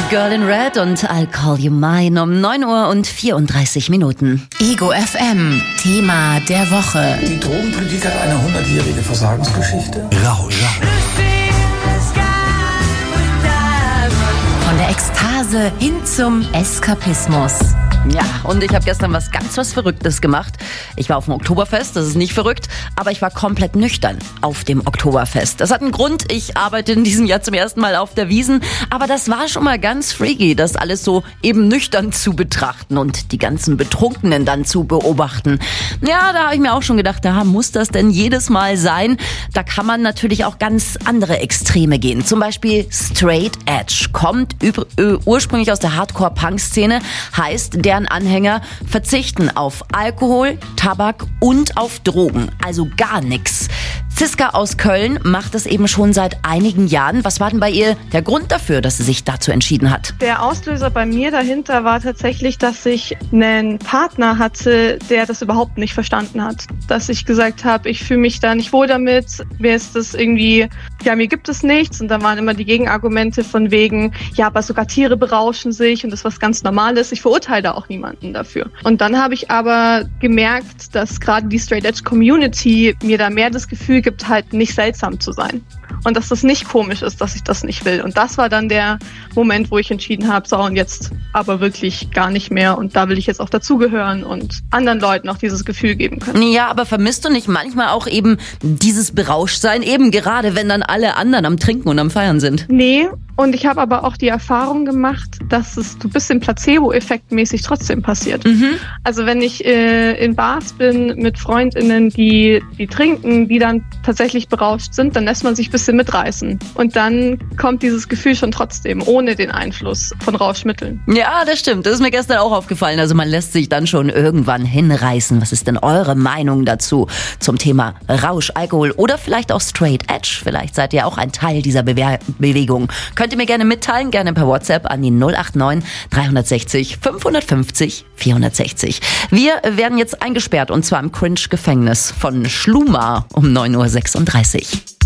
Girl in Red und I'll Call You Mine um 9:34 Minuten. Ego FM, Thema der Woche. Die Drogenpolitik hat eine 100-jährige Versagensgeschichte. Rausch. Von der Ekstase hin zum Eskapismus. Ja, und ich habe gestern was Verrücktes gemacht. Ich war auf dem Oktoberfest, das ist nicht verrückt, aber ich war komplett nüchtern auf dem Oktoberfest. Das hat einen Grund, ich arbeite in diesem Jahr zum ersten Mal auf der Wiesn, aber das war schon mal ganz freaky, das alles so eben nüchtern zu betrachten und die ganzen Betrunkenen dann zu beobachten. Ja, da habe ich mir auch schon gedacht, muss das denn jedes Mal sein? Da kann man natürlich auch ganz andere Extreme gehen. Zum Beispiel Straight Edge, kommt ursprünglich aus der Hardcore-Punk-Szene, heißt, deren Anhänger verzichten auf Alkohol, Tabak und auf Drogen. Also gar nichts. Ziska aus Köln macht es eben schon seit einigen Jahren. Was war denn bei ihr der Grund dafür, dass sie sich dazu entschieden hat? Der Auslöser bei mir dahinter war tatsächlich, dass ich einen Partner hatte, der das überhaupt nicht verstanden hat. Dass ich gesagt habe, ich fühle mich da nicht wohl damit. Mir ist das irgendwie, mir gibt es nichts. Und dann waren immer die Gegenargumente von wegen, aber sogar Tiere berauschen sich und das ist was ganz Normales. Ich verurteile da auch niemanden dafür. Und dann habe ich aber gemerkt, dass gerade die Straight Edge Community mir da mehr das Gefühl gibt, halt nicht seltsam zu sein. Und dass das nicht komisch ist, dass ich das nicht will. Und das war dann der Moment, wo ich entschieden habe, so und jetzt aber wirklich gar nicht mehr. Und da will ich jetzt auch dazugehören und anderen Leuten auch dieses Gefühl geben können. Ja, aber vermisst du nicht manchmal auch eben dieses Berauschtsein, eben gerade wenn dann alle anderen am Trinken und am Feiern sind? Nee, und ich habe aber auch die Erfahrung gemacht, dass es so ein bisschen Placebo-Effekt-mäßig trotzdem passiert. Also wenn ich in Bars bin mit FreundInnen, die trinken, die dann tatsächlich berauscht sind, dann lässt man sich ein bisschen mitreißen. Und dann kommt dieses Gefühl schon trotzdem, ohne den Einfluss von Rauschmitteln. Ja, das stimmt. Das ist mir gestern auch aufgefallen. Also man lässt sich dann schon irgendwann hinreißen. Was ist denn eure Meinung dazu zum Thema Rausch, Alkohol oder vielleicht auch Straight Edge? Vielleicht seid ihr auch ein Teil dieser Bewegung. Könnt ihr mir gerne mitteilen, gerne per WhatsApp an die 089 360 550 460. Wir werden jetzt eingesperrt und zwar im Cringe-Gefängnis von Schluma um 9:36 Uhr.